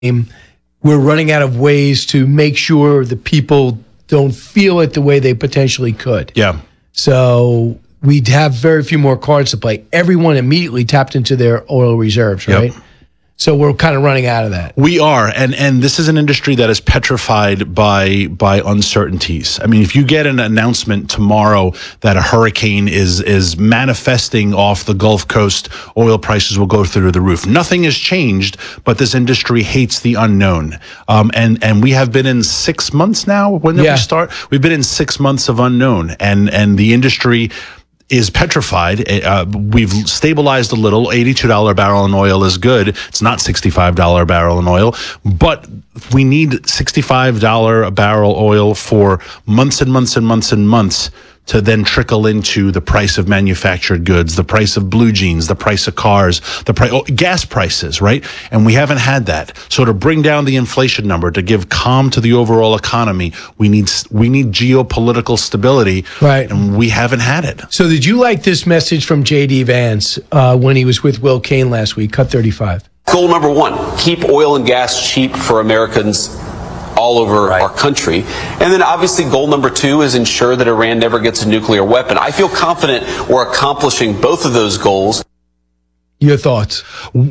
we're running out of ways to make sure the people don't feel it the way they potentially could. Yeah. So we'd have very few more cards to play. Everyone immediately tapped into their oil reserves, right? Yep. So we're kind of running out of that. We are, and this is an industry that is petrified by uncertainties. I mean, if you get an announcement tomorrow that a hurricane is manifesting off the Gulf Coast, oil prices will go through the roof. Nothing has changed, but this industry hates the unknown. And we have been in 6 months now. When did we start? We've been in 6 months of unknown, and the industry is petrified. We've stabilized a little. $82 a barrel in oil is good. It's not $65 a barrel in oil, but we need $65 a barrel oil for months and months and months and months to then trickle into the price of manufactured goods, the price of blue jeans, the price of cars, gas prices, right? And we haven't had that. So to bring down the inflation number, to give calm to the overall economy, we need geopolitical stability, right? And we haven't had it. So did you like this message from J.D. Vance when he was with Will Cain last week? Cut 35. Goal number one, keep oil and gas cheap for Americans all over our country. And then obviously goal number two is ensure that Iran never gets a nuclear weapon. I feel confident we're accomplishing both of those goals. Your thoughts?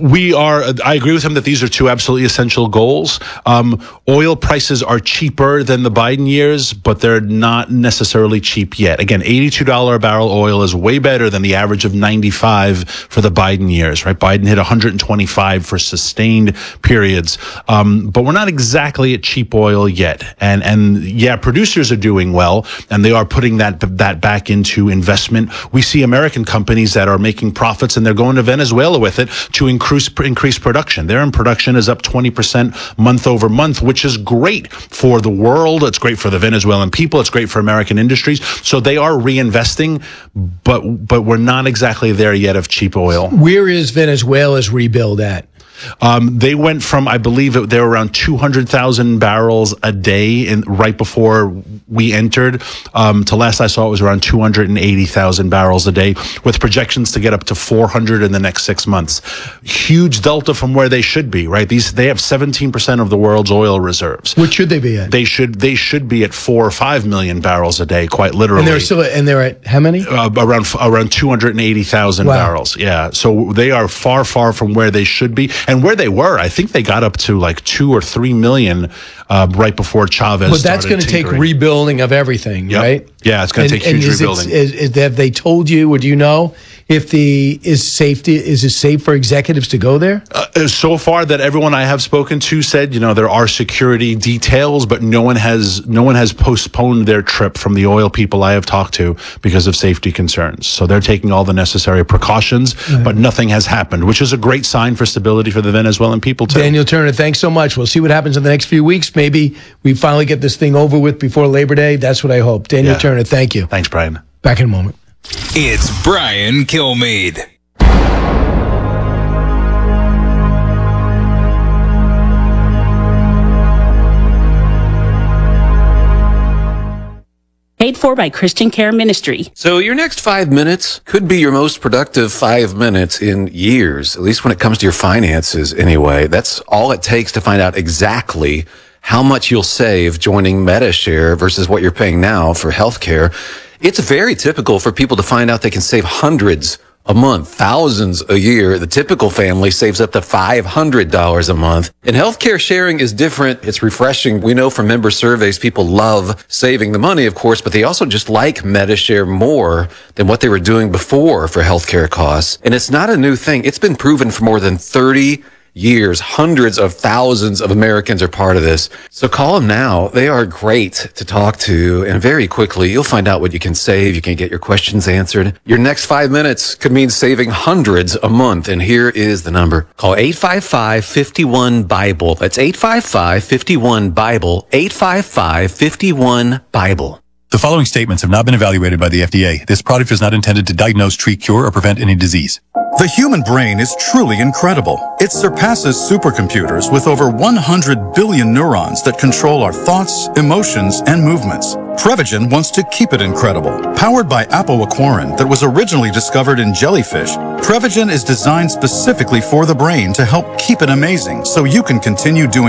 I agree with him that these are two absolutely essential goals. Oil prices are cheaper than the Biden years, but they're not necessarily cheap yet. Again, $82 a barrel oil is way better than the average of 95 for the Biden years, right? Biden hit 125 for sustained periods. But we're not exactly at cheap oil yet. And yeah, producers are doing well, and they are putting that back into investment. We see American companies that are making profits, and they're going to Venezuela with it to increase production. Their production is up 20% month over month, which is great for the world. It's great for the Venezuelan people. It's great for American industries. So they are reinvesting, but we're not exactly there yet of cheap oil. Where is Venezuela's rebuild at? They went from, I believe they were around 200,000 barrels a day right before we entered, to last I saw it was around 280,000 barrels a day, with projections to get up to 400 in the next 6 months. Huge delta from where they should be, right? They have 17% of the world's oil reserves. What should they be at? They should be at 4 or 5 million barrels a day, quite literally. And they're at how many? Around 280,000 barrels. Yeah. So they are far, far from where they should be. And where they were, I think they got up to like 2 or 3 million right before Chavez. But that's going to take rebuilding of everything, right? Yeah, it's going to take huge rebuilding. Have they told you, or do you know if is it safe for executives to go there? So far, that everyone I have spoken to said, there are security details, but no one has postponed their trip from the oil people I have talked to because of safety concerns. So they're taking all the necessary precautions, but nothing has happened, which is a great sign for stability for the Venezuelan people too. Daniel Turner, thanks so much. We'll see what happens in the next few weeks. Maybe we finally get this thing over with before Labor Day. That's what I hope. Daniel Turner, thank you. Thanks, Brian. Back in a moment. It's Brian Kilmeade. Paid for by Christian Care Ministry. So your next 5 minutes could be your most productive 5 minutes in years, at least when it comes to your finances anyway. That's all it takes to find out exactly how much you'll save joining Medi-Share versus what you're paying now for healthcare. It's very typical for people to find out they can save hundreds a month, thousands a year. The typical family saves up to $500 a month. And healthcare sharing is different. It's refreshing. We know from member surveys, people love saving the money, of course, but they also just like Medi-Share more than what they were doing before for healthcare costs. And it's not a new thing. It's been proven for more than 30 years. Hundreds of thousands of Americans are part of this. So call them now. They are great to talk to. And very quickly, you'll find out what you can save. You can get your questions answered. Your next 5 minutes could mean saving hundreds a month. And here is the number. Call 855-51-BIBLE. That's 855-51-BIBLE. 855-51-BIBLE. The following statements have not been evaluated by the FDA. This product is not intended to diagnose, treat, cure, or prevent any disease. The human brain is truly incredible. It surpasses supercomputers with over 100 billion neurons that control our thoughts, emotions, and movements. Prevagen wants to keep it incredible. Powered by apoaquarin that was originally discovered in jellyfish, Prevagen is designed specifically for the brain to help keep it amazing so you can continue doing